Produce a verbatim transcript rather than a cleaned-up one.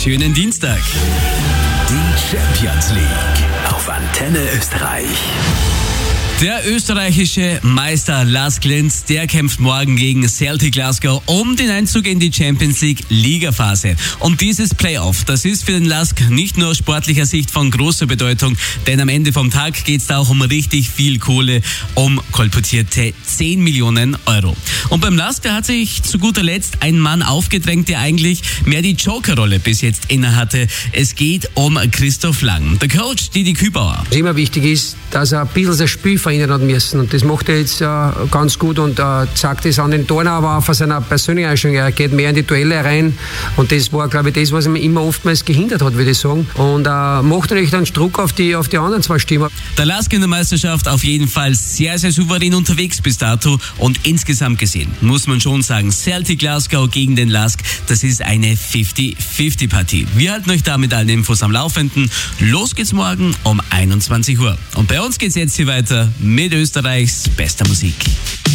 schönen Dienstag. Die Champions League auf Antenne Österreich. Der österreichische Meister Lask Linz, der kämpft morgen gegen Celtic Glasgow um den Einzug in die Champions League Ligaphase. Und dieses Playoff, das ist für den Lask nicht nur aus sportlicher Sicht von großer Bedeutung, denn am Ende vom Tag geht es da auch um richtig viel Kohle, um kolportierte zehn Millionen Euro. Und beim Lask, da hat sich zu guter Letzt ein Mann aufgedrängt, der eigentlich mehr die Jokerrolle bis jetzt innehatte. Es geht um Christoph Lang. Der Coach Didi Kübauer. Was immer wichtig ist, dass er ein bisschen das Spiel verändern hat müssen. Und das macht er jetzt äh, ganz gut und äh, zeigt das an den Toren, aber auch von seiner persönlichen Einstellung. Er geht mehr in die Duelle rein und das war, glaube ich, das, was ihn immer oftmals gehindert hat, würde ich sagen. Und äh, macht natürlich dann Druck auf die, auf die anderen zwei Stimmen. Der Lask in der Meisterschaft auf jeden Fall sehr, sehr souverän unterwegs bis dato und insgesamt gesehen muss man schon sagen, Celtic Glasgow gegen den Lask, das ist eine fünfzig fünfzig Partie. Wir halten euch da mit allen Infos am Laufenden. Los geht's morgen um einundzwanzig Uhr. Und bei uns geht's jetzt hier weiter mit Österreichs bester Musik.